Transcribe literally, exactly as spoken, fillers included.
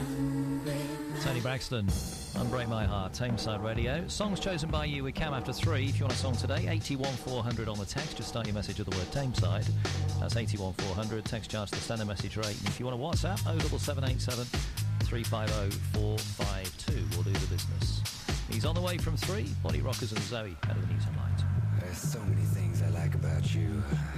Tony Braxton, Unbreak My Heart, Tameside Radio. Songs chosen by you with Cam after three. If you want a song today, eighty-one four hundred on the text. Just start your message with the word Tameside. That's eighty-one four hundred. Text charge to the standard message rate. And if you want a WhatsApp, oh seven seven eight seven three five oh four five two. We'll do the business. He's on the way from three. Body Rockers and Zoe out of the news and light. There's so many things I like about you.